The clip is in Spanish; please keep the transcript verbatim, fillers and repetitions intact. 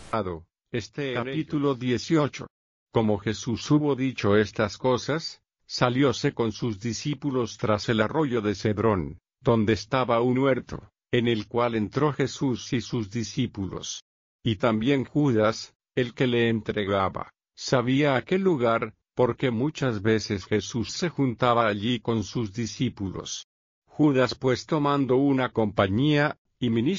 Este capítulo dieciocho. Como Jesús hubo dicho estas cosas, salióse con sus discípulos tras el arroyo de Cedrón, donde estaba un huerto, en el cual entró Jesús y sus discípulos. Y también Judas, el que le entregaba, sabía aquel lugar, porque muchas veces Jesús se juntaba allí con sus discípulos. Judas pues tomando una compañía, y ministrando